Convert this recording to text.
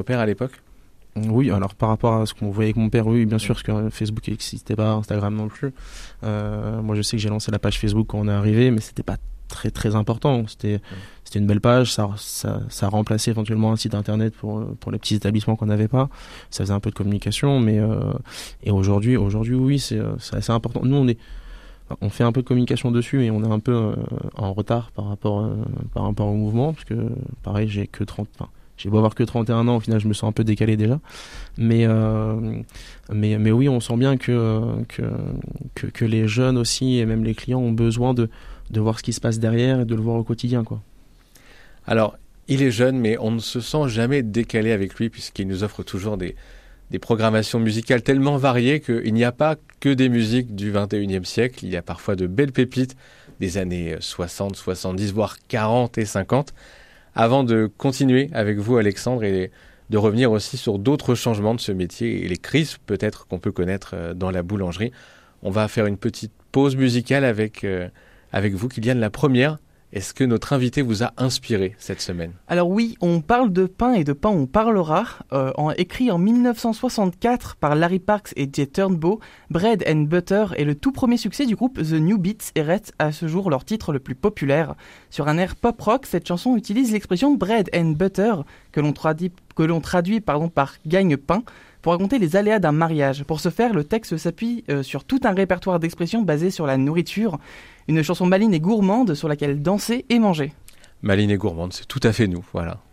père à l'époque? Oui, alors par rapport à ce qu'on voyait avec mon père, oui, bien sûr, parce que Facebook n'existait pas, Instagram non plus. Moi, je sais que j'ai lancé la page Facebook quand on est arrivé, mais c'était pas très très important. C'était une belle page, ça remplaçait éventuellement un site internet pour les petits établissements qu'on n'avait pas. Ça faisait un peu de communication, mais et aujourd'hui, oui, c'est assez important. Nous, on fait un peu de communication dessus et on est un peu en retard par rapport au mouvement, parce que pareil, j'ai beau avoir que 31 ans, au final je me sens un peu décalé déjà. Mais oui, on sent bien que les jeunes aussi, et même les clients, ont besoin de voir ce qui se passe derrière et de le voir au quotidien, quoi. Alors, il est jeune, mais on ne se sent jamais décalé avec lui, puisqu'il nous offre toujours des programmations musicales tellement variées qu'il n'y a pas que des musiques du 21e siècle. Il y a parfois de belles pépites des années 60, 70, voire 40 et 50. Avant de continuer avec vous, Alexandre, et de revenir aussi sur d'autres changements de ce métier et les crises peut-être qu'on peut connaître dans la boulangerie, on va faire une petite pause musicale avec vous, Kylian. La première, est-ce que notre invité vous a inspiré cette semaine? Alors oui, on parle de pain et de pain on parlera. Écrit en 1964 par Larry Parks et Jay Turnbow, Bread and Butter est le tout premier succès du groupe The New Beats et reste à ce jour leur titre le plus populaire. Sur un air pop-rock, cette chanson utilise l'expression Bread and Butter que l'on traduit par gagne-pain pour raconter les aléas d'un mariage. Pour ce faire, le texte s'appuie sur tout un répertoire d'expressions basées sur la nourriture. Une chanson maligne et gourmande sur laquelle danser et manger. Maligne et gourmande, c'est tout à fait nous, voilà.